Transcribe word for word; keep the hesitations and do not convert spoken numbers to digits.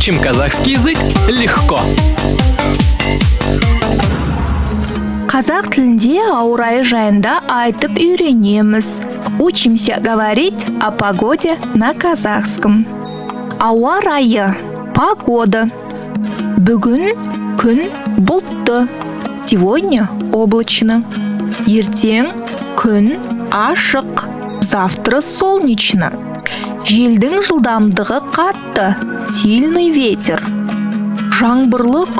Учим казахский язык легко. Қазақ тілінде ауа райы жайында айтып үйренеміз. Учимся говорить о погоде на казахском. Ауа райы, погода. Бүгін күн бұлтты. Сегодня облачно. Ертең күн ашық. Завтра солнечно. Желдің жылдамдығы қатты. Сильный ветер. Жаңбырлы